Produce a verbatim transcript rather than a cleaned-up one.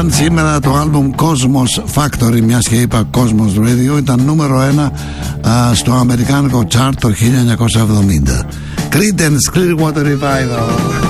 Band. Σήμερα το άλμπουμ Cosmos Factory, μιας και είπα Cosmos Radio, ήταν νούμερο ένα α, στο αμερικάνικο chart το χίλια εννιακόσια εβδομήντα. Creedence Clearwater Revival.